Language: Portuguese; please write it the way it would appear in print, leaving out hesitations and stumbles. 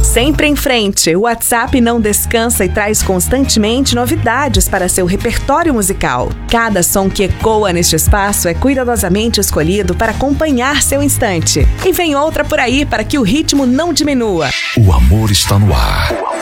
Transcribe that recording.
Sempre em frente, o WhatsApp não descansa e traz constantemente novidades para seu repertório musical. Cada som que ecoa neste espaço é cuidadosamente escolhido para acompanhar seu instante. E vem outra por aí para que o ritmo não diminua. O amor está no ar.